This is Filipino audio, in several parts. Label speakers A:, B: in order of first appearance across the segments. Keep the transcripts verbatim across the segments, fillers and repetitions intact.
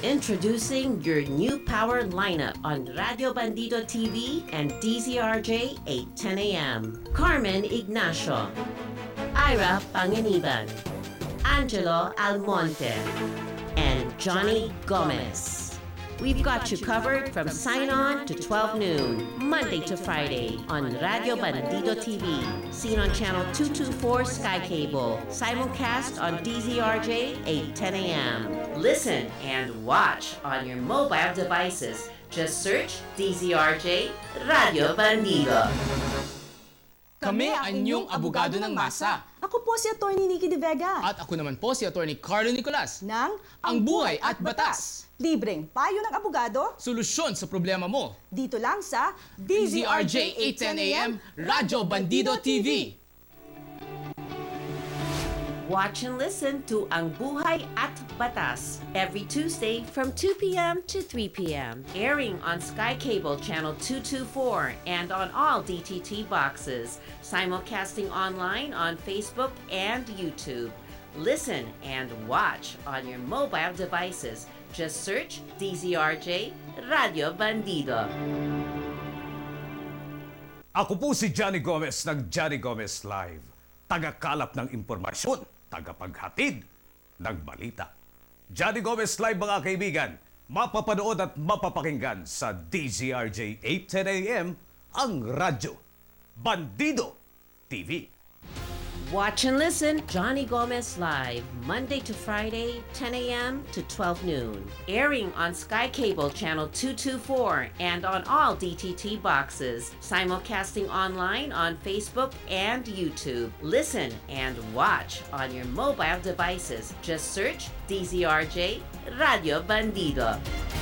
A: Introducing your new power lineup on Radio Bandido T V and D Z R J eight ten a m. Carmen Ignacio, Ira Panganiban, Angelo Almonte, and Johnny Gomez. We've got you covered from sign on to twelve noon, Monday to Friday on Radio Bandido T V, seen on channel two twenty-four Sky Cable, simulcast on D Z R J eight ten a m. Listen and watch on your mobile devices. Just search D Z R J Radio Bandido.
B: Kami ang inyong abogado ng masa.
C: Ako po si Attorney Nikki De Vega.
B: At ako naman po si Attorney Carlo Nicolas.
C: Ng
B: Ang Buhay at Batas.
C: Libreng payo ng abogado.
B: Solusyon sa problema mo.
C: Dito lang sa
B: D Z R J eight ten a m, Radyo Bandido T V.
A: Watch and listen to Ang Buhay at Batas every Tuesday from two p m to three p m Airing on Sky Cable Channel two twenty-four and on all D T T boxes. Simulcasting online on Facebook and YouTube. Listen and watch on your mobile devices. Just search D Z R J Radio Bandido.
D: Ako po si Johnny Gomez ng Johnny Gomez Live. Tagakalap ng impormasyon, tagapaghatid ng balita. Johnny Gomez Live mga kaibigan, mapapanood at mapapakinggan sa D Z R J eight ten a m ang radyo Bandido T V.
A: Watch and listen Johnny Gomez Live, Monday to Friday, ten a m to twelve noon. Airing on Sky Cable Channel two twenty-four and on all D T T boxes. Simulcasting online on Facebook and YouTube. Listen and watch on your mobile devices. Just search D Z R J Radio Bandido.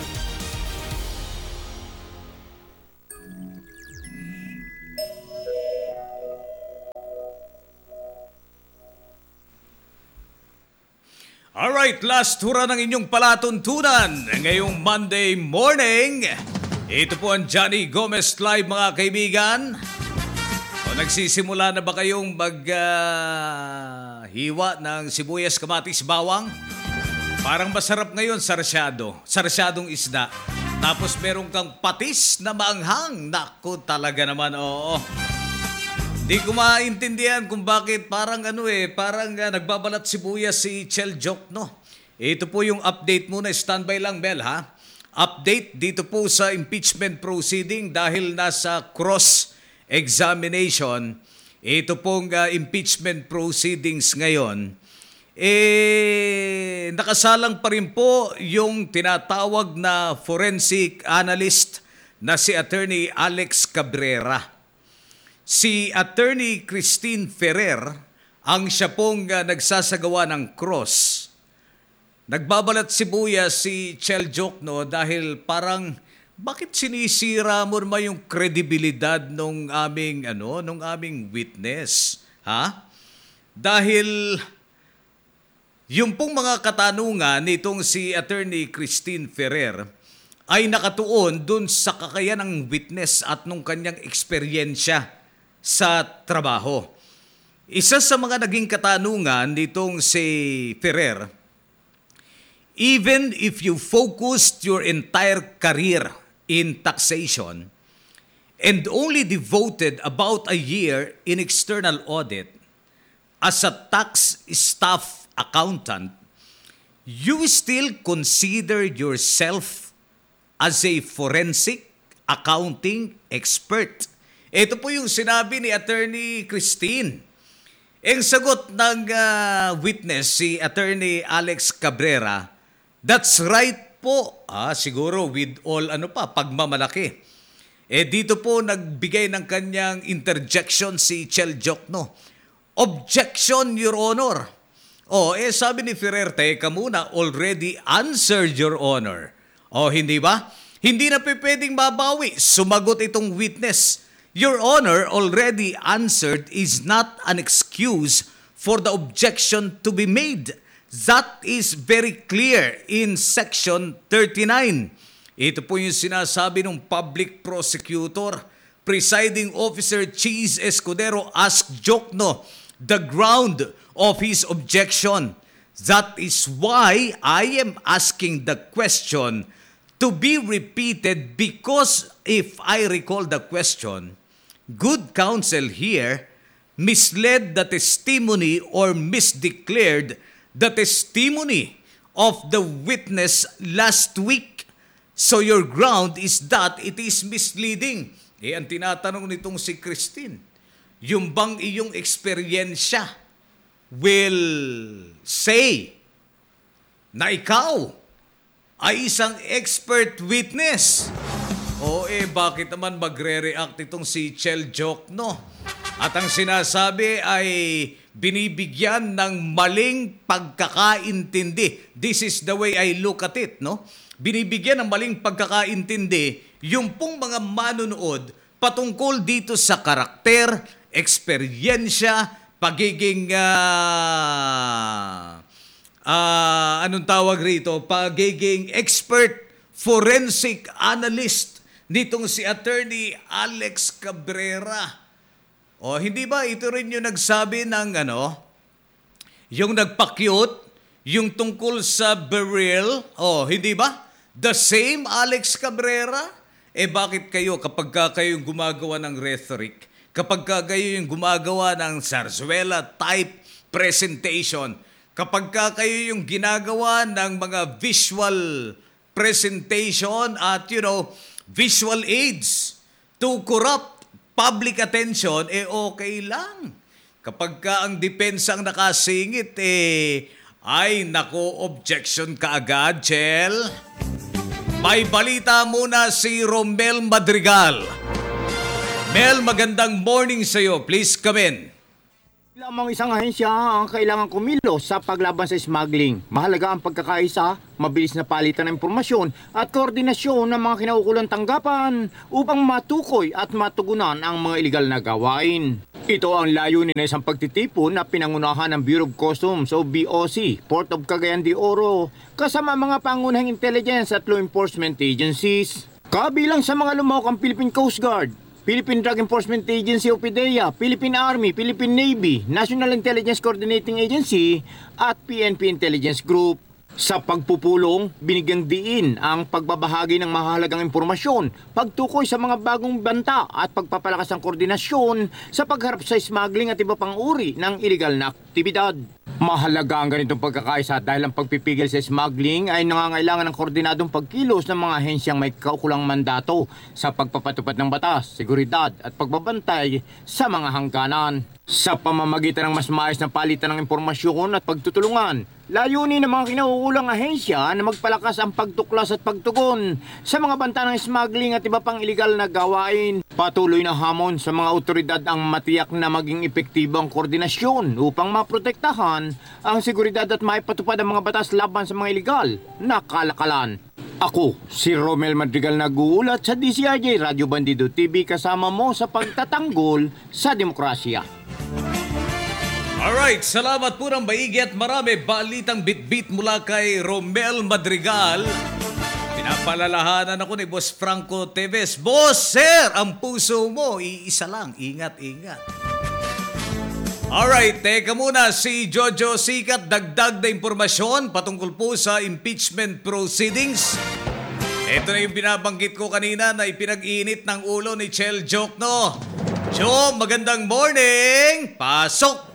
D: Alright, last hura ng inyong palatuntunan ngayong Monday morning. Ito po ang Johnny Gomez Live mga kaibigan. O nagsisimula na ba kayong mag-hiwa uh, ng sibuyas, kamatis, bawang? Parang masarap ngayon, sarsyado. Sarsyadong isda. Tapos meron kang patis na maanghang. Naku, talaga naman, oo. Di ko maintindihan kung bakit parang ano eh, parang uh, nagbabalat sibuyas si Chel Jokno. Ito po yung update muna, standby lang Bel ha. Update dito po sa impeachment proceeding dahil nasa cross-examination. Ito pong uh, impeachment proceedings ngayon. Eh, nakasalang pa rin po yung tinatawag na forensic analyst na si Attorney Alex Cabrera. Si Attorney Christine Ferrer ang siya pong uh, nagsasagawa ng cross. Nagbabalat sibuyas si Chel Jokno dahil parang bakit sinisira mo naman yung kredibilidad nung aming ano, nung aming witness, ha? Dahil yung pong mga katanungan nitong si Attorney Christine Ferrer ay nakatuon dun sa kakayahan ng witness at nung kanyang eksperyensya sa trabaho. Isa sa mga naging katanungan nitong si Ferrer, even if you focused your entire career in taxation and only devoted about a year in external audit as a tax staff accountant, you still consider yourself as a forensic accounting expert. Ito po yung sinabi ni Attorney Christine. Ang sagot ng uh, witness, si Attorney Alex Cabrera, that's right po. Ah, siguro with all ano pa, pagmamalaki. Eh dito po nagbigay ng kanyang interjection si Chel Jokno. Objection, Your Honor. Oh, eh sabi ni Ferrer, teka muna, already answered, Your Honor. Oh, hindi ba? Hindi na pwedeng mabawi. Sumagot itong witness. Your Honor already answered is not an excuse for the objection to be made. That is very clear in Section thirty-nine. Ito po yung sinasabi ng public prosecutor. Presiding Officer Cheese Escudero asked Jokno the ground of his objection. That is why I am asking the question to be repeated, because if I recall the question, good counsel here misled the testimony or misdeclared the testimony of the witness last week. So your ground is that it is misleading. Eh, ang tinatanong nitong si Christine, yung bang iyong eksperyensya will say na ikaw ay isang expert witness? O eh, bakit naman magre-react itong si Chel Jokno? At ang sinasabi ay binibigyan ng maling pagkakaintindi. This is the way I look at it, no? Binibigyan ng maling pagkakaintindi yung pong mga manunood patungkol dito sa karakter, eksperyensya, pagiging, uh, uh, anong tawag rito, pagiging expert forensic analyst nitong si Attorney Alex Cabrera. O hindi ba ito rin yung nagsabi ng ano, yung nagpakyut, yung tungkol sa burial? O hindi ba? The same Alex Cabrera? Eh bakit kayo kapag ka kayo gumagawa ng rhetoric, kapag ka kayo yung gumagawa ng zarzuela type presentation, kapag ka kayo yung ginagawa ng mga visual presentation at you know, visual aids to corrupt public attention, eh okay lang. Kapag ka ang depensa ang nakasingit, eh ay nako, objection ka agad, Chel. May balita muna si Romel Madrigal. Mel, magandang morning sa'yo. Please come in.
E: Lamang isang ahensya ang kailangan kumilos sa paglaban sa smuggling. Mahalaga ang pagkakaisa, mabilis na palitan ng impormasyon at koordinasyon ng mga kinaukulang tanggapan upang matukoy at matugunan ang mga iligal na gawain. Ito ang layunin ng isang pagtitipon na pinangunahan ng Bureau of Customs o B O C, Port of Cagayan de Oro, kasama mga pangunahing intelligence at law enforcement agencies. Kabilang sa mga lumahok ang Philippine Coast Guard, Philippine Drug Enforcement Agency o PDEA, Philippine Army, Philippine Navy, National Intelligence Coordinating Agency at P N P Intelligence Group. Sa pagpupulong, binigyang diin ang pagbabahagi ng mahalagang impormasyon, pagtukoy sa mga bagong banta at pagpapalakas ng koordinasyon sa pagharap sa smuggling at iba pang uri ng iligal na aktibidad. Mahalaga ang ganitong pagkakaisa dahil ang pagpipigil sa smuggling ay nangangailangan ng koordinadong pagkilos ng mga ahensyang may kaukulang mandato sa pagpapatupad ng batas, seguridad at pagbabantay sa mga hangganan. Sa pamamagitan ng mas maayos na palitan ng impormasyon at pagtutulungan, layunin ng mga kinauukulang ahensya na magpalakas ang pagtuklas at pagtugon sa mga banta ng smuggling at iba pang iligal na gawain. Patuloy na hamon sa mga otoridad ang matiyak na maging epektibo ang koordinasyon upang maprotektahan ang seguridad at maipatupad ang mga batas laban sa mga iligal na kalakalan. Ako, si Romel Madrigal, nag-uulat sa D C R J Radio Bandido T V, kasama mo sa pagtatanggol sa demokrasya.
D: Alright, salamat po ng maigi at marami balitang bit-bit mula kay Romel Madrigal. Pinapalalahanan ako ni Boss Franco Teves. Boss, sir, ang puso mo, iisa lang. Ingat, ingat. Alright, teka muna, si Jojo Sikat, dagdag na impormasyon patungkol po sa impeachment proceedings. Ito na yung binabanggit ko kanina na ipinag-init ng ulo ni Chel Jokno. Jo, magandang morning! Pasok!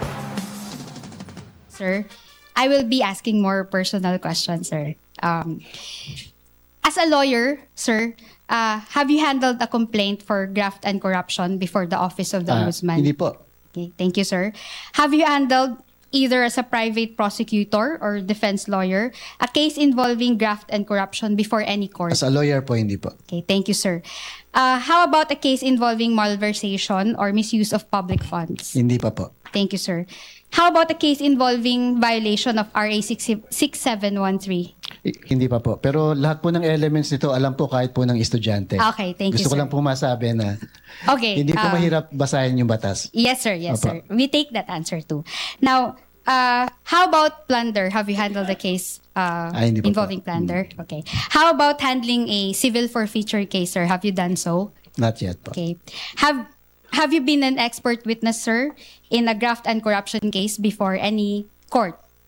F: Sir, I will be asking more personal questions, sir. Um, as a lawyer, sir, uh, have you handled a complaint for graft and corruption before the Office of the
G: Ah,
F: Ombudsman?
G: hindi po.
F: Okay, thank you, sir. Have you handled, either as a private prosecutor or defense lawyer, a case involving graft and corruption before any court?
G: As a lawyer po, hindi po.
F: Okay, thank you, sir. Uh, how about a case involving malversation or misuse of public funds?
G: Hindi pa po.
F: Thank you, sir. How about a case involving violation of R A six seven one three?
G: I- hindi pa po. Pero lahat po ng elements nito, alam po kahit po ng estudyante.
F: Okay, thank you,
G: Gusto ko
F: sir.
G: lang po masabi na
F: Okay.
G: hindi po
F: um,
G: mahirap basahin yung batas.
F: Yes, sir. Yes,
G: Opo.
F: sir. We take that answer too. Now, uh, how about plunder? Have you handled the case uh,
G: Ah, hindi pa po.
F: involving plunder? Okay. How about handling a civil forfeiture case, sir? Have you done so?
G: Not yet po.
F: Okay. Have Have you been an expert witness, sir, in a graft and corruption case before any court?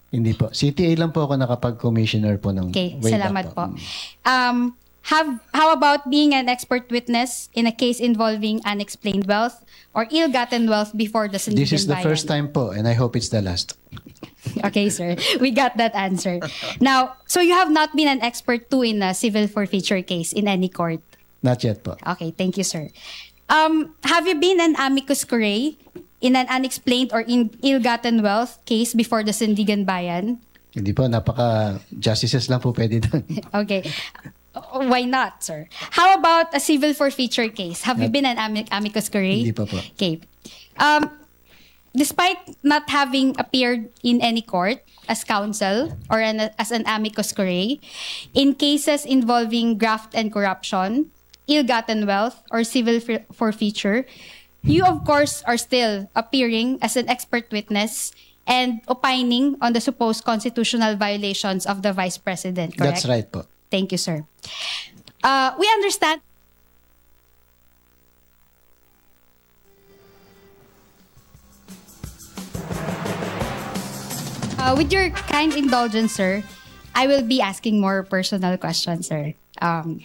G: Hindi po. C T A lang po ako nakapag-commissioner po ng
F: Okay,
G: way back
F: salamat po.
G: Mm.
F: Um, have, how about being an expert witness in a case involving unexplained wealth or ill-gotten wealth before the Sandigan
G: This is the
F: Bayan?
G: first time po and I hope it's the last.
F: Okay, sir. We got that answer. Now, so you have not been an expert too in a civil forfeiture case in any court?
G: Not yet po.
F: Okay, thank you, sir. Um, have you been an amicus curiae in an unexplained or in ill-gotten wealth case before the Sandigan Bayan?
G: Hindi po, napaka-justices lang po pwede doon.
F: Okay. Uh, Why not, sir? How about a civil forfeiture case? Have you been an ami- amicus curiae?
G: Hindi pa po.
F: Okay. Um, despite not having appeared in any court as counsel or an, as an amicus curiae, in cases involving graft and corruption, ill-gotten wealth, or civil for- forfeiture, you, of course, are still appearing as an expert witness and opining on the supposed constitutional violations of the Vice President, correct?
G: That's right po.
F: Thank you, sir. Uh, we understand. Uh, with your kind indulgence, sir, I will be asking more personal questions, sir. Um,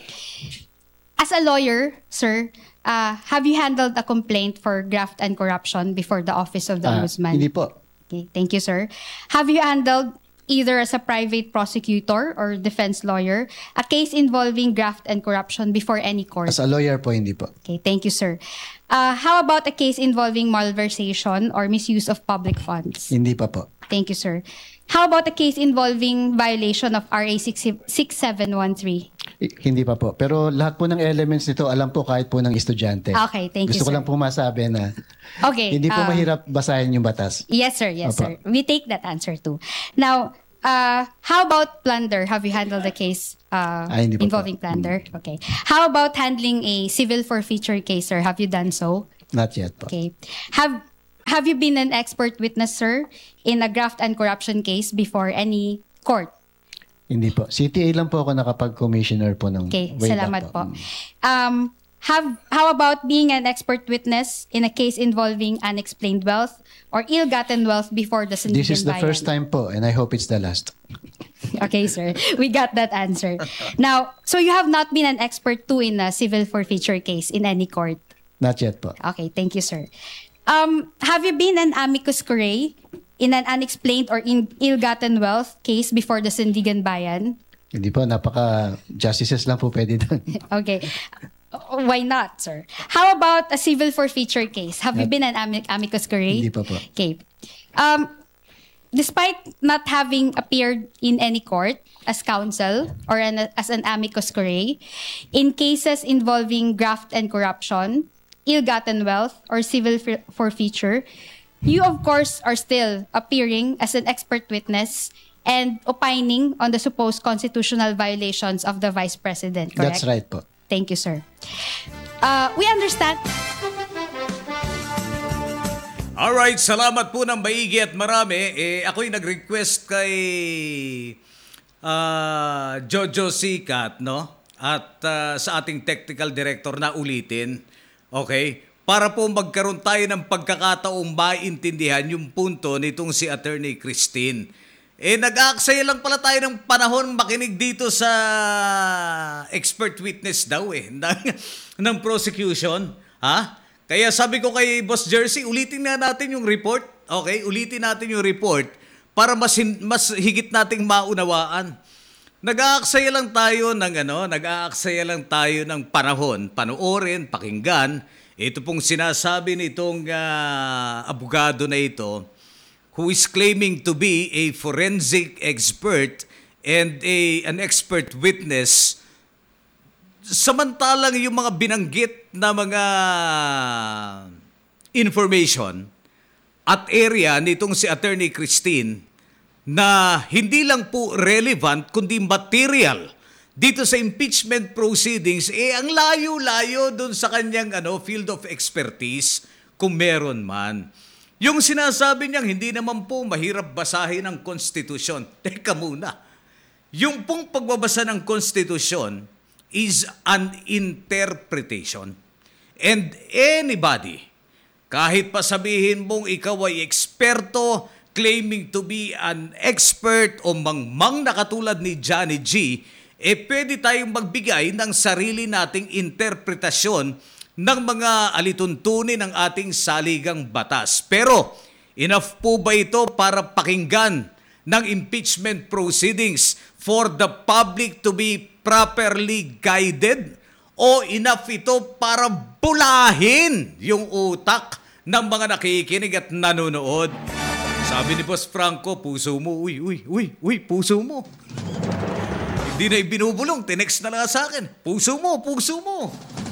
F: as a lawyer, sir, uh, have you handled a complaint for graft and corruption before the Office of the
G: Ah,
F: Ombudsman?
G: hindi po.
F: Okay, thank you, sir. Have you handled either as a private prosecutor or defense lawyer a case involving graft and corruption before any court?
G: As a lawyer po, hindi po.
F: Okay, thank you, sir. Uh, how about a case involving malversation or misuse of public funds?
G: Hindi pa po.
F: Thank you, sir. How about a case involving violation of R A six seven one three?
G: I- Hindi pa po. Pero lahat po ng elements nito, alam po kahit po ng estudyante.
F: Okay, thank you,
G: Gusto ko
F: sir.
G: lang po masabi na
F: Okay.
G: hindi po
F: uh,
G: mahirap basahin yung batas.
F: Yes, sir. Yes,
G: Opo.
F: sir. We take that answer too. Now, uh, how about plunder? Have you handled a case uh,
G: Ah, hindi pa po.
F: involving plunder? Okay. How about handling a civil forfeiture case, sir? Have you done so?
G: Not yet po.
F: Okay. Have Have you been an expert witness, sir, in a graft and corruption case before any court?
G: Hindi po. C T A lang po ako nakapag-commissioner po ng
F: Okay,
G: way back
F: salamat po.
G: Mm.
F: Um, have how about being an expert witness in a case involving unexplained wealth or ill-gotten wealth before the Sandigan
G: This is the
F: Bayan?
G: first time po and I hope it's the last.
F: Okay, sir. We got that answer. Now, so you have not been an expert too in a civil forfeiture case in any court?
G: Not yet po.
F: Okay, thank you, sir. Um, have you been an amicus curiae in an unexplained or in ill-gotten wealth case before the Sandigan Bayan?
G: Hindi po, napaka-justices lang po pwede doon.
F: Okay. Uh, Why not, sir? How about a civil forfeiture case? Have you been an ami- amicus curiae?
G: Hindi pa po.
F: Okay. Um, despite not having appeared in any court as counsel or an, as an amicus curiae, in cases involving graft and corruption, ill-gotten wealth, or civil for- forfeiture, you, of course, are still appearing as an expert witness and opining on the supposed constitutional violations of the Vice President, correct?
G: That's right po.
F: Thank you, sir. Uh, we understand.
D: Alright, salamat po ng maigi at marami. Eh, ako'y nag-request kay ah, Jojo Sikat, no? At ah, sa ating technical director na ulitin. Okay? Para po magkaroon tayo ng pagkakataong maintindihan yung punto nitong si Attorney Christine. Eh, nag-aaksaya lang pala tayo ng panahon makinig dito sa expert witness daw eh, ng, ng prosecution. Ha? Kaya sabi ko kay Boss Jersey, ulitin na natin yung report. Okay? Ulitin natin yung report para mas, hin- mas higit nating maunawaan. Nag-aaksaya lang tayo ng ano, nag-aaksaya lang tayo ng panahon, panoorin, pakinggan. Ito pong sinasabi nitong uh, abogado na ito, who is claiming to be a forensic expert and a an expert witness, samantalang yung mga binanggit na mga information at area nitong si Attorney Christine na hindi lang po relevant kundi material dito sa impeachment proceedings, eh ang layo-layo dun sa kanyang ano, field of expertise kung meron man. Yung sinasabi niyang hindi naman po mahirap basahin ang konstitusyon. Teka muna. Yung pong pagbabasa ng konstitusyon is an interpretation. And anybody, kahit pa sabihin mong ikaw ay eksperto, claiming to be an expert o mangmang na katulad ni Johnny G, eh pwede tayong magbigay ng sarili nating interpretasyon ng mga alituntunin ng ating saligang batas. Pero enough po ba ito para pakinggan ng impeachment proceedings for the public to be properly guided? O enough ito para bulahin yung utak ng mga nakikinig at nanonood? Sabi ni Boss Franco, puso mo, uy, uy, uy, uy, puso mo. Hindi na ibinubulong, tinext na lang sa akin. Puso mo, puso mo.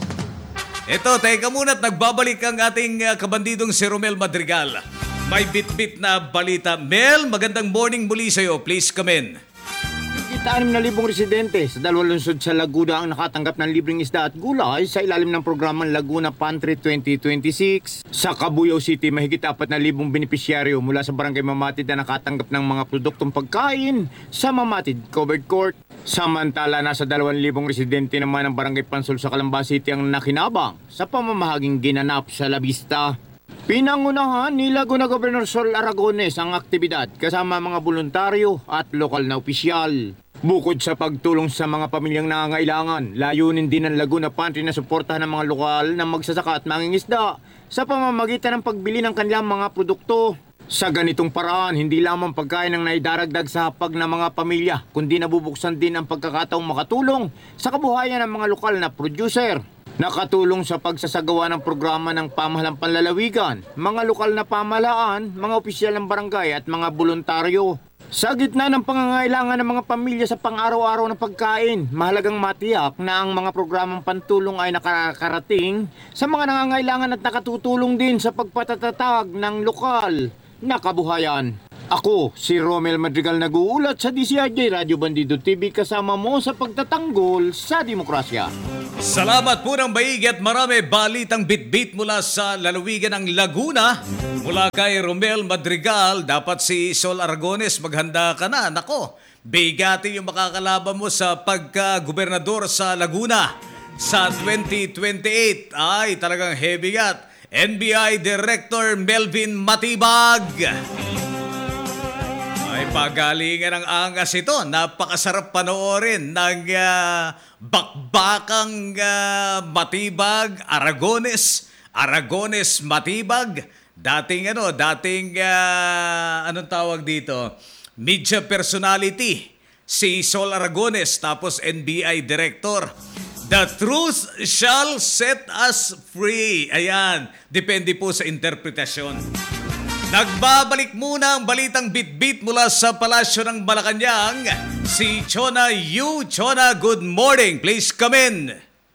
D: Eto, teka muna at nagbabalik ang ating uh, kabandidong si Romel Madrigal. May bit-bit na balita. Mel, magandang morning muli sa'yo. Please come in.
E: Kita anim na libong residente sa dalawang lungsod sa Laguna ang nakatanggap ng libreng isda at gulay sa ilalim ng programang Laguna Pantry twenty twenty-six. Sa Cabuyao City, mahigit apat na libong benepisyaryo mula sa Barangay Mamatid na nakatanggap ng mga produktong pagkain sa Mamatid Covered Court. Samantala, nasa dalawang libong residente naman ng Barangay Pansol sa Calamba City ang nakinabang sa pamamahaging ginanap sa La Vista. Pinangunahan ni Laguna Governor Sol Aragones ang aktibidad kasama mga voluntaryo at lokal na opisyal. Bukod sa pagtulong sa mga pamilyang nangangailangan, layunin din ng Laguna Pantry na suportahan ng mga lokal na magsasaka at mangingisda sa pamamagitan ng pagbili ng kanilang mga produkto. Sa ganitong paraan, hindi lamang pagkain ang naidaragdag sa hapag ng mga pamilya, kundi nabubuksan din ang pagkakataong makatulong sa kabuhayan ng mga lokal na producer. Nakatulong sa pagsasagawa ng programa ng pamahalang panlalawigan, mga lokal na pamahalaan, mga opisyal ng barangay at mga voluntaryo. Sa gitna ng pangangailangan ng mga pamilya sa pang-araw-araw na pagkain, mahalagang matiyak na ang mga programang pantulong ay nakakarating sa mga nangangailangan at nakatutulong din sa pagpatatatag ng lokal na kabuhayan. Ako, si Romel Madrigal, nag-uulat sa D C R J Radio Bandido T V kasama mo sa pagtatanggol sa demokrasya.
D: Salamat po ng maigi at marami balitang bitbit mula sa lalawigan ng Laguna. Mula kay Romel Madrigal, dapat si Sol Aragones maghanda ka na. Nako, bigati yung makakalaban mo sa pagka-gobernador sa Laguna sa twenty twenty-eight. Ay, talagang heavy gat. N B I Director Melvin Matibag. Ay, pagalingan ng angas ito. Napakasarap panoorin ng uh, bakbakang uh, Matibag, Aragones, Aragones Matibag. Dating ano, dating uh, anong tawag dito? Media personality si Sol Aragones, tapos N B I Director. The truth shall set us free. Ayan, depende po sa interpretasyon. Nagbabalik muna ang balitang bitbit mula sa Palasyo ng Malacanang, si Chona Yu. Chona, good morning. Please come in.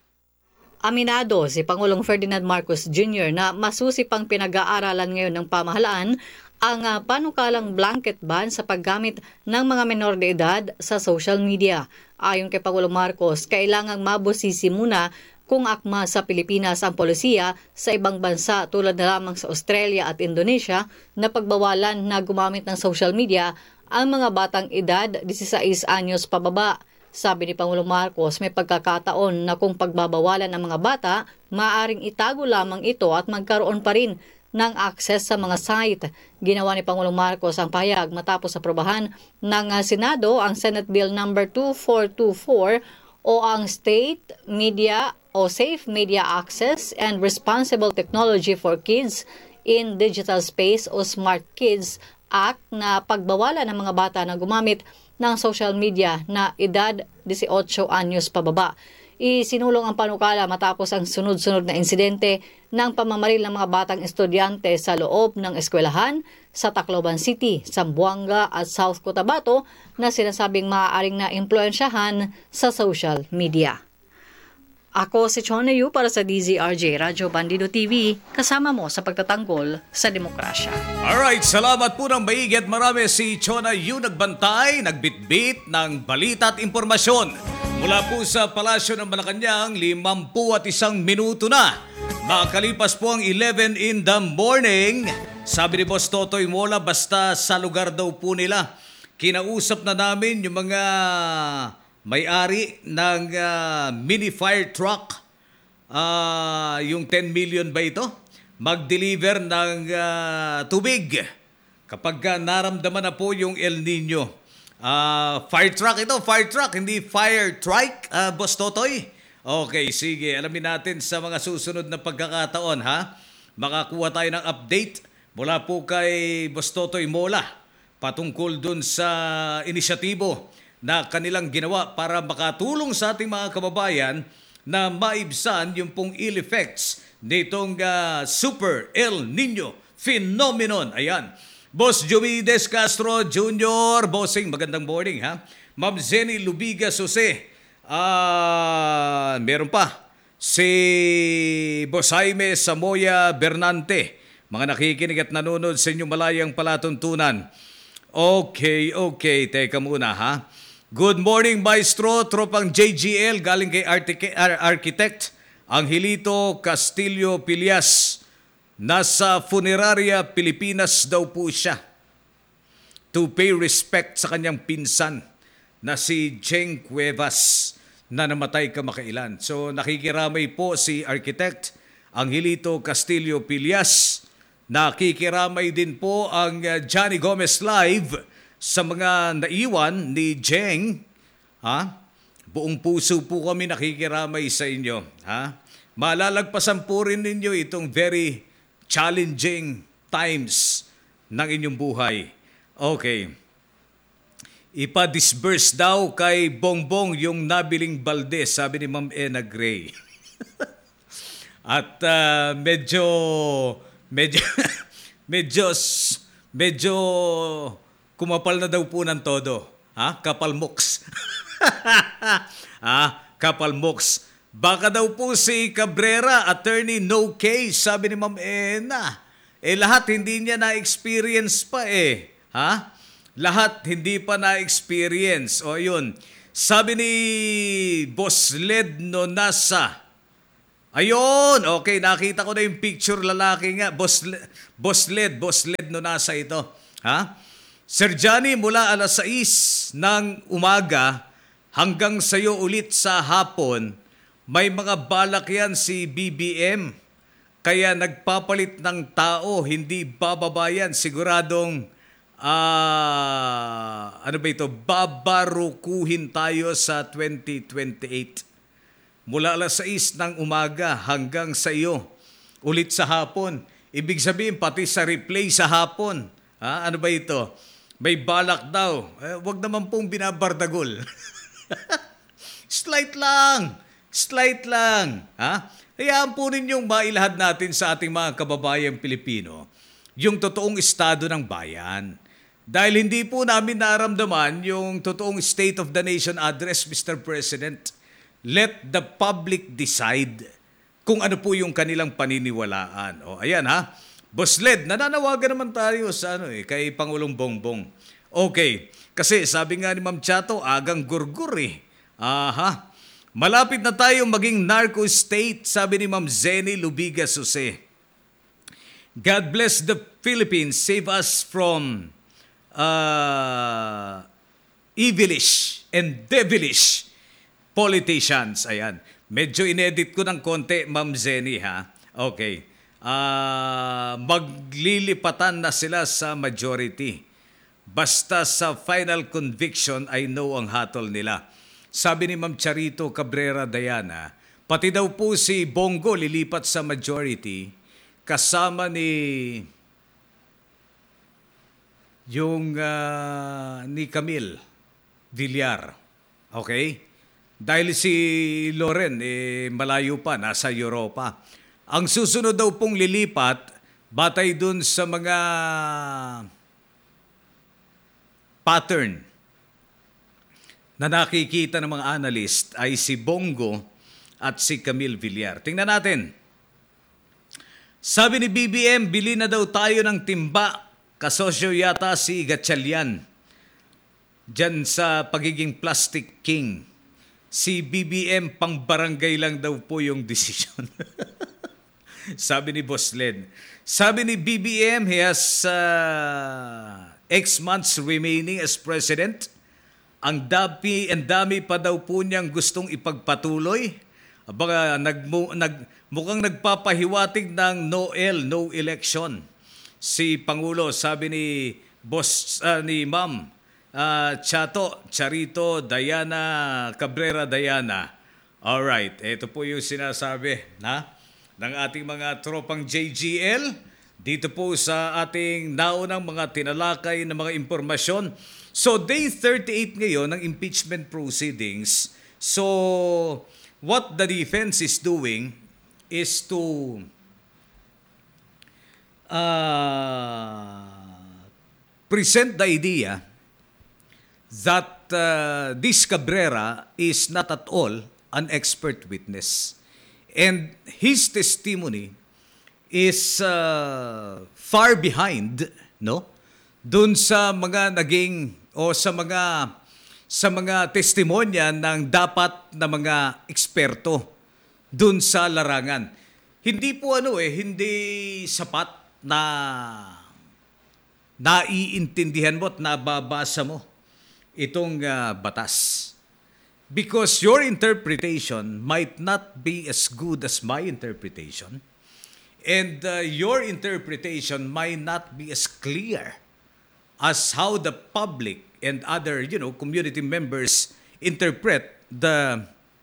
H: Aminado si Pangulong Ferdinand Marcos Junior na masusi pang pinag-aaralan ngayon ng pamahalaan ang uh, panukalang blanket ban sa paggamit ng mga menor de edad sa social media. Ayon kay Pangulong Marcos, kailangang mabusisi muna kung akma sa Pilipinas ang polisiya sa ibang bansa tulad na lamang sa Australia at Indonesia na pagbawalan na gumamit ng social media ang mga batang edad sixteen anyos pababa. Sabi ni Pangulong Marcos, may pagkakataon na kung pagbabawalan ng mga bata, maaaring itago lamang ito at magkaroon pa rin ng access sa mga site. Ginawa ni Pangulong Marcos ang pahayag matapos aprobahan ng Senado ang Senate Bill number two four two four o ang State Media o Safe Media Access and Responsible Technology for Kids in Digital Space o Smart Kids Act na pagbawalan ng mga bata na gumamit ng social media na edad eighteen anyos pababa. Isinulong ang panukala matapos ang sunod-sunod na insidente ng pamamaril ng mga batang estudyante sa loob ng eskwelahan sa Tacloban City, Zamboanga at South Cotabato na sinasabing maaaring na impluensyahan sa social media. Ako si Chona Yu para sa D Z R J Radio Bandido T V, kasama mo sa pagtatanggol sa demokrasya.
D: Alright, salamat po ng maigi at marami si Chona Yu nagbantay, nagbitbit ng balita at impormasyon. Mula po sa Palasyo ng Malacanang, limampu at isang minuto na. Makalipas po ang eleven in the morning. Sabi ni Boss Totoy Mola, basta sa lugar daw po nila. Kinausap na namin yung mga may-ari ng uh, mini fire truck. Uh, yung ten million ba ito? Mag-deliver ng uh, tubig kapag ka naramdaman na po yung El Nino. Ah, fire truck ito, fire truck, hindi fire trike, ah, Boss Totoy. Okay, sige, alamin natin sa mga susunod na pagkakataon, ha? Makakuha tayo ng update mula po kay Boss Totoy Mola patungkol dun sa inisyatibo na kanilang ginawa para makatulong sa ating mga kababayan na maibsan yung pong ill effects nitong uh, Super El Nino phenomenon. Ayan. Boss Jomides Castro Junior, Bossing, magandang morning, ha? Ma'am Zenny Lubiga Jose, ah, meron pa si Boss Jaime Samoya Bernante, mga nakikinig at nanonood sa inyong malayang palatuntunan. Okay, okay, teka muna, ha? Good morning, Maestro, tropang J G L, galing kay Artic- Ar- Architect Angelito Castillo Pilias. Nasa Funeraria Pilipinas daw po siya to pay respect sa kanyang pinsan na si Jeng Cuevas na namatay kamakailan. So nakikiramay po si Architect Angelito Castillo Pilias. Nakikiramay din po ang uh, Johnny Gomez Live sa mga naiwan ni Jeng. Ha? Buong puso po kami nakikiramay sa inyo. Ha? Malalagpasan po rin ninyo itong very challenging times ng inyong buhay. Okay. Ipa-disburse daw kay Bongbong yung nabiling balde, sabi ni Ma'am Ena Gray. At uh, medyo medyo medyo medyo kumapal na daw po ng todo. Ha? Kapalmoks. Ha? Kapalmoks. Baka daw po si Cabrera, attorney no case, sabi ni Ma'am Ena. Eh lahat hindi niya na-experience pa eh. Ha? Lahat hindi pa na-experience. O yun. Sabi ni Boss Led Nonasa. Ayun, okay, nakita ko na yung picture, lalaki nga. Boss, Boss Led, Boss Led Nonasa ito. Ha? Sir Johnny, mula alas sais ng umaga hanggang sayo ulit sa hapon, may mga balak yan si B B M. Kaya nagpapalit ng tao, hindi bababayan. Siguradong, uh, ano ba ito, babarukuhin tayo sa twenty twenty-eight. Mula alas sais ng umaga hanggang sa iyo, ulit sa hapon. Ibig sabihin, pati sa replay sa hapon. Ha? Ano ba ito? May balak daw. Eh, wag naman pong binabardagol. Slight lang. Slight lang. Ha? Hayaan po ninyong mailahad natin sa ating mga kababayang Pilipino yung totoong estado ng bayan. Dahil hindi po namin naramdaman yung totoong State of the Nation address, Mister President. Let the public decide kung ano po yung kanilang paniniwalaan. O, ayan ha. Boss Led, nananawagan naman tayo sa ano eh, kay Pangulong Bongbong. Okay. Kasi sabi nga ni Ma'am Chato, agang gurgur eh. Aha. Malapit na tayo maging narco state, sabi ni Ma'am Zenny Lubiga Jose. God bless the Philippines. Save us from uh, evilish and devilish politicians. Ayan. Medyo inedit ko ng konti, Ma'am Zenny, ha? Okay. Uh, maglilipatan na sila sa majority. Basta sa final conviction ay no ang hatol nila. Sabi ni Ma'am Charito Cabrera Diana, pati daw po si Bongo lilipat sa majority kasama ni yung uh, ni Camille Villar. Okay? Dahil si Loren eh, malayo pa, nasa Europa. Ang susunod daw pong lilipat, batay dun sa mga pattern na nakikita ng mga analyst ay si Bongo at si Camille Villar. Tingnan natin. Sabi ni B B M, bili na daw tayo ng timba. Kasosyo yata si Gatchalian diyan sa pagiging plastic king. Si B B M pang barangay lang daw po yung desisyon. Sabi ni Boss Len. Sabi ni B B M, he has uh, X months remaining as president. Ang dami, ang dami pa daw po niyang gustong ipagpatuloy. Baka nag, nag, mukhang nagpapahiwatig ng no L, no election. si Pangulo, sabi ni Boss, ah, ni Ma'am ah, Chato, Charito, Diana, Cabrera, Diana. Alright, ito po yung sinasabi na ng ating mga tropang J G L dito po sa ating naunang mga tinalakay na mga impormasyon. So, day thirty-eight ngayon ng impeachment proceedings. So, what the defense is doing is to uh, present the idea that uh, this Cabrera is not at all an expert witness. And his testimony is uh, far behind, no? Doon sa mga naging o sa mga sa mga testimonya ng dapat na mga eksperto doon sa larangan. Hindi po ano eh, hindi sapat na naiintindihan mo at nababasa mo itong uh, batas. Because your interpretation might not be as good as my interpretation. And uh, your interpretation might not be as clear as how the public and other, you know, community members interpret the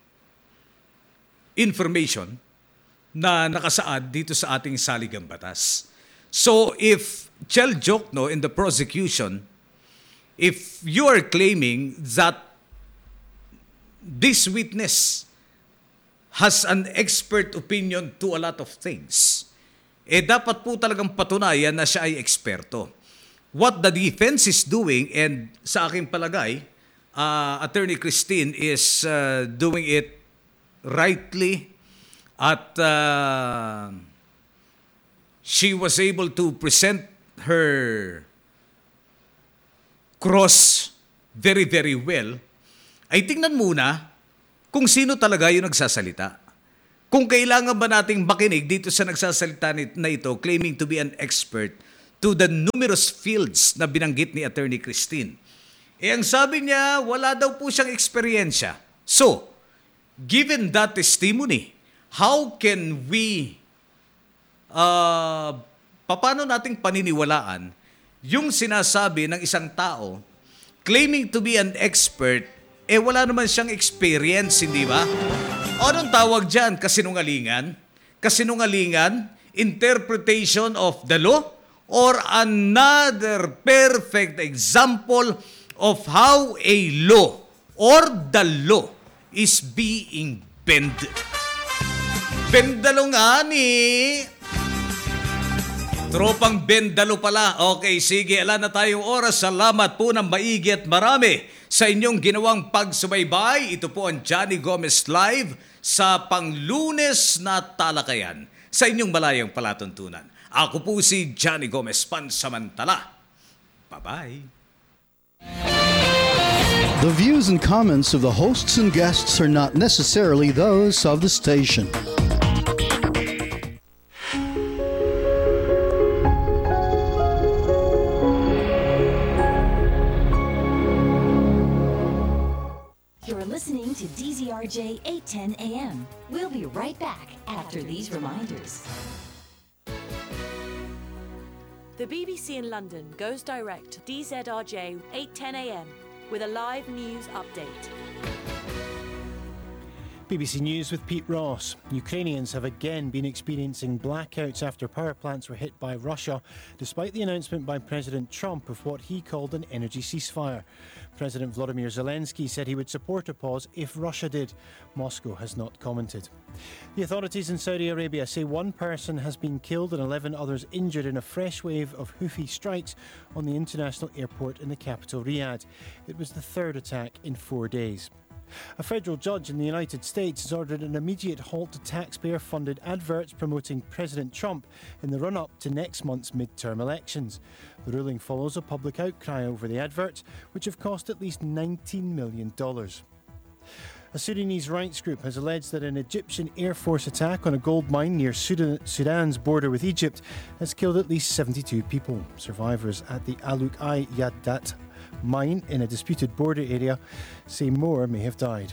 D: information na nakasaad dito sa ating saligang batas. So if Chel Jokno in the prosecution, if you are claiming that this witness has an expert opinion to a lot of things, eh dapat po talagang patunayan na siya ay eksperto. What the defense is doing, and sa aking palagay, uh, Attorney Christine is uh, doing it rightly at uh, she was able to present her cross very, very well. Ay tingnan muna kung sino talaga yung nagsasalita. Kung kailangan ba nating makinig dito sa nagsasalita na ito, claiming to be an expert to the numerous fields na binanggit ni Attorney Christine. Eh ang sabi niya, wala daw po siyang eksperyensya. So, given that testimony, how can we, uh, paano nating paniniwalaan yung sinasabi ng isang tao claiming to be an expert, eh wala naman siyang experience, hindi ba? O anong tawag dyan? Kasinungalingan? Kasinungalingan? Interpretation of the law? Or another perfect example of how a law or the law is being bent. Bendalo nga ni. Tropang bendalo pala. Okay, sige, ala na tayong oras. Salamat po ng maigi at marami sa inyong ginawang pagsubaybay. Ito po ang Johnny Gomez Live sa Panglunes na Talakayan sa inyong malayang palatuntunan. Ako po si Johnny Gomez, pansamantala. Bye-bye.
I: The views and comments of the hosts and guests are not necessarily those of the station.
J: You're listening to D Z R J eight ten A M. We'll be right back after these reminders.
K: The B B C in London goes direct to D Z R J eight ten A M with a live news update.
L: B B C News with Pete Ross. Ukrainians have again been experiencing blackouts after power plants were hit by Russia, despite the announcement by President Trump of what he called an energy ceasefire. President Volodymyr Zelensky said he would support a pause if Russia did. Moscow has not commented. The authorities in Saudi Arabia say one person has been killed and eleven others injured in a fresh wave of Houthi strikes on the international airport in the capital, Riyadh. It was the third attack in four days. A federal judge in the United States has ordered an immediate halt to taxpayer-funded adverts promoting President Trump in the run-up to next month's midterm elections. The ruling follows a public outcry over the adverts, which have cost at least nineteen million dollars. A Sudanese rights group has alleged that an Egyptian Air Force attack on a gold mine near Sudan, Sudan's border with Egypt has killed at least seventy-two people. Survivors at the Aluk Ai Yadat mine in a disputed border area say more may have died.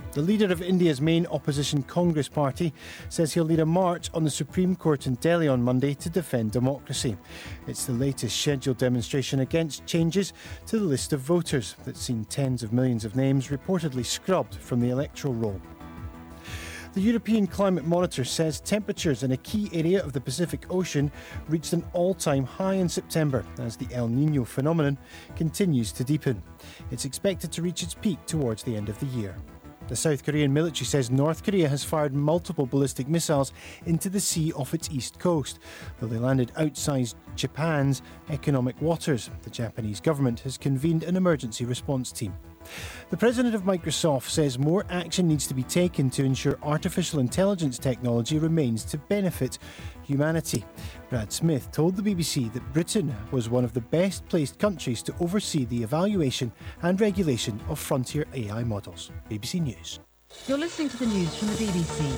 L: The leader of India's main opposition Congress party says he'll lead a march on the Supreme Court in Delhi on Monday to defend democracy. It's the latest scheduled demonstration against changes to the list of voters that's seen tens of millions of names reportedly scrubbed from the electoral roll. The European Climate Monitor says temperatures in a key area of the Pacific Ocean reached an all-time high in September as the El Niño phenomenon continues to deepen. It's expected to reach its peak towards the end of the year. The South Korean military says North Korea has fired multiple ballistic missiles into the sea off its east coast, though they landed outside Japan's economic waters. The Japanese government has convened an emergency response team. The president of Microsoft says more action needs to be taken to ensure artificial intelligence technology remains to benefit humanity. Brad Smith told the B B C that Britain was one of the best placed countries to oversee the evaluation and regulation of frontier A I models. B B C News.
M: You're listening to the news from the B B C.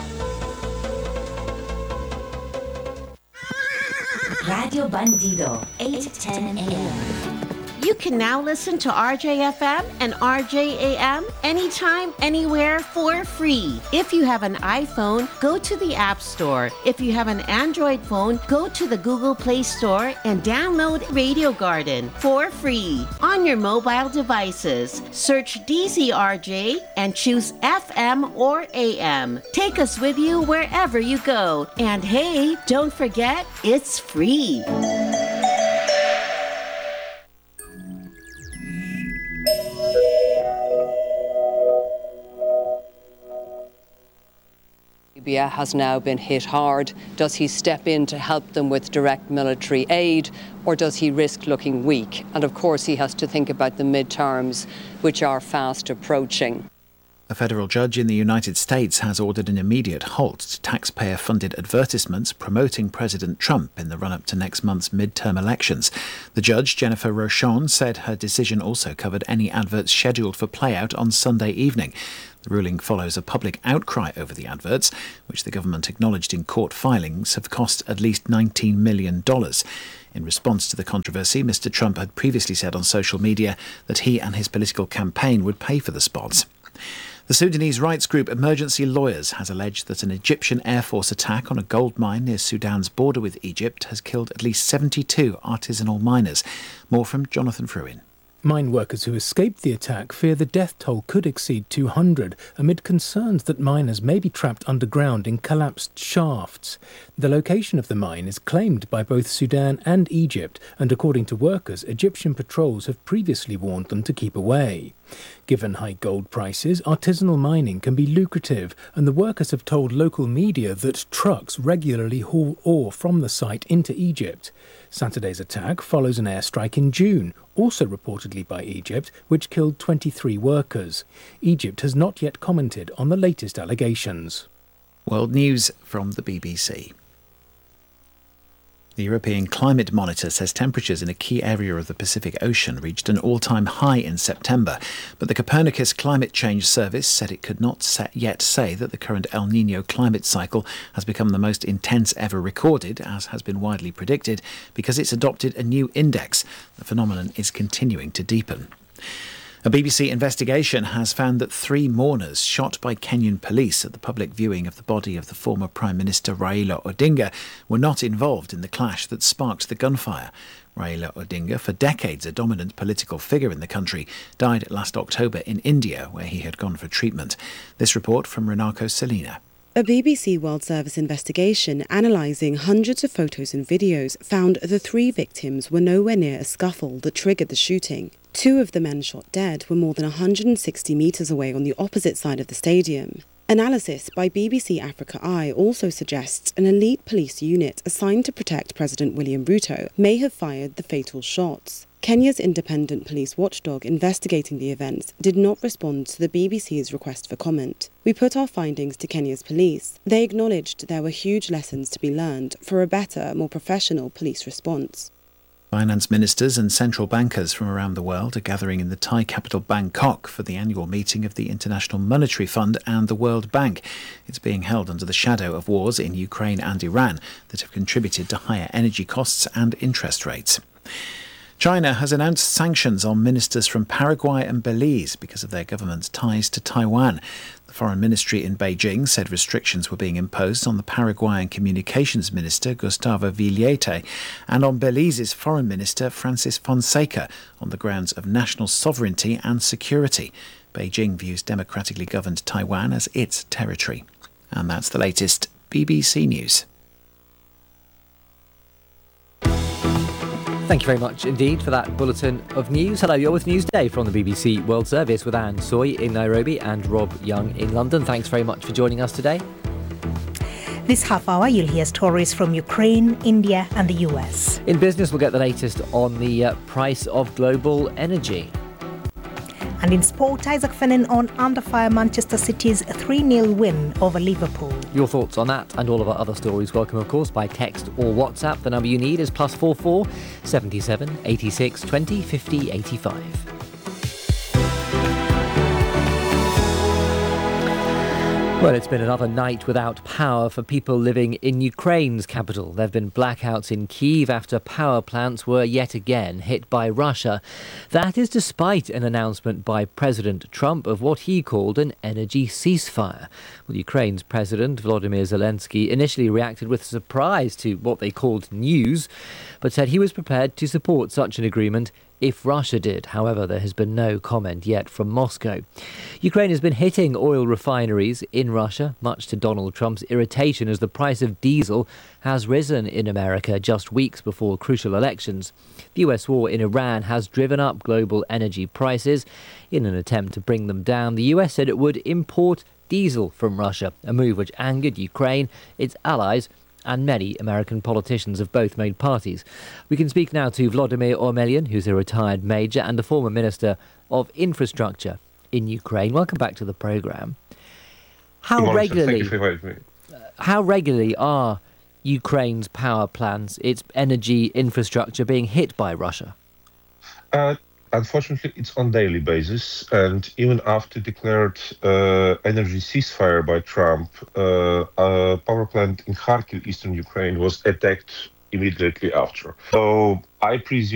J: Radio Bandido, eight ten a.m.
A: You can now listen to R J F M and R J A M anytime, anywhere for free. If you have an iPhone, go to the App Store. If you have an Android phone, go to the Google Play Store and download Radio Garden for free on your mobile devices. Search D Z R J and choose F M or A M. Take us with you wherever you go. And hey, don't forget, it's free.
N: Libya has now been hit hard. Does he step in to help them with direct military aid, or does he risk looking weak? And of course he has to think about the midterms, which are fast approaching.
O: A federal judge in the United States has ordered an immediate halt to taxpayer-funded advertisements promoting President Trump in the run-up to next month's midterm elections. The judge, Jennifer Rochon, said her decision also covered any adverts scheduled for playout on Sunday evening. The ruling follows a public outcry over the adverts, which the government acknowledged in court filings have cost at least nineteen million dollars. In response to the controversy, Mister Trump had previously said on social media that he and his political campaign would pay for the spots. The Sudanese rights group Emergency Lawyers has alleged that an Egyptian Air Force attack on a gold mine near Sudan's border with Egypt has killed at least seventy-two artisanal miners. More from Jonathan Fruin.
P: Mine workers who escaped the attack fear the death toll could exceed two hundred, amid concerns that miners may be trapped underground in collapsed shafts. The location of the mine is claimed by both Sudan and Egypt, and according to workers, Egyptian patrols have previously warned them to keep away. Given high gold prices, artisanal mining can be lucrative, and the workers have told local media that trucks regularly haul ore from the site into Egypt. Saturday's attack follows an airstrike in June, also reportedly by Egypt, which killed twenty-three workers. Egypt has not yet commented on the latest allegations.
O: World News from the B B C. The European Climate Monitor says temperatures in a key area of the Pacific Ocean reached an all-time high in September, but the Copernicus Climate Change Service said it could not yet say that the current El Niño climate cycle has become the most intense ever recorded, as has been widely predicted, because it's adopted a new index. The phenomenon is continuing to deepen. A B B C investigation has found that three mourners shot by Kenyan police at the public viewing of the body of the former Prime Minister Raila Odinga were not involved in the clash that sparked the gunfire. Raila Odinga, for decades a dominant political figure in the country, died last October in India, where he had gone for treatment. This report from Renako Selina.
Q: A B B C World Service investigation analysing hundreds of photos and videos found the three victims were nowhere near a scuffle that triggered the shooting. Two of the men shot dead were more than one hundred sixty metres away on the opposite side of the stadium. Analysis by B B C Africa Eye also suggests an elite police unit assigned to protect President William Ruto may have fired the fatal shots. Kenya's independent police watchdog investigating the events did not respond to the B B C's request for comment. We put our findings to Kenya's police. They acknowledged there were huge lessons to be learned for a better, more professional police response.
O: Finance ministers and central bankers from around the world are gathering in the Thai capital Bangkok for the annual meeting of the International Monetary Fund and the World Bank. It's being held under the shadow of wars in Ukraine and Iran that have contributed to higher energy costs and interest rates. China has announced sanctions on ministers from Paraguay and Belize because of their government's ties to Taiwan. The Foreign Ministry in Beijing said restrictions were being imposed on the Paraguayan Communications Minister Gustavo Villete and on Belize's Foreign Minister Francis Fonseca on the grounds of national sovereignty and security. Beijing views democratically governed Taiwan as its territory. And that's the latest B B C News.
R: Thank you very much indeed for that bulletin of news. Hello, you're with Newsday from the B B C World Service with Anne Soy in Nairobi and Rob Young in London. Thanks very much for joining us today.
S: This half hour, you'll hear stories from Ukraine, India and the U S.
R: In business, we'll get the latest on the uh, price of global energy.
S: And in sport, Isaac Fennin on under fire Manchester City's three nil win over Liverpool.
R: Your thoughts on that and all of our other stories welcome, of course, by text or WhatsApp. The number you need is plus four four seventy-seven eighty-six twenty fifty eighty-five. Well, it's been another night without power for people living in Ukraine's capital. There have been blackouts in Kyiv after power plants were yet again hit by Russia. That is despite an announcement by President Trump of what he called an energy ceasefire. Well, Ukraine's President Volodymyr Zelensky initially reacted with surprise to what they called news, but said he was prepared to support such an agreement if Russia did. However, there has been no comment yet from Moscow. Ukraine has been hitting oil refineries in Russia, much to Donald Trump's irritation as the price of diesel has risen in America just weeks before crucial elections. The U S war in Iran has driven up global energy prices. In an attempt to bring them down, the U S said it would import diesel from Russia, a move which angered Ukraine, its allies, and many American politicians of both main parties. We can speak now to Vladimir Ormelian, who's a retired major and a former Minister of Infrastructure in Ukraine. Welcome back to the programme. How
T: Good morning,
R: regularly,
T: sir. Thank you for inviting me.
R: how regularly are Ukraine's power plants, its energy infrastructure, being hit by Russia?
T: Uh, unfortunately, it's on daily basis, and even after declared uh, energy ceasefire by Trump, uh, a power plant in Kharkiv, eastern Ukraine, was attacked immediately after. So I presume